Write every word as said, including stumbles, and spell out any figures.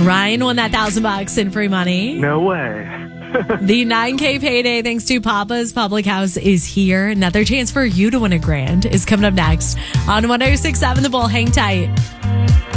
Ryan won that thousand bucks in free money. No way. The nine K payday, thanks to Papa's Public House, is here. Another chance for you to win a grand is coming up next on one oh six point seven The Bull. Hang tight.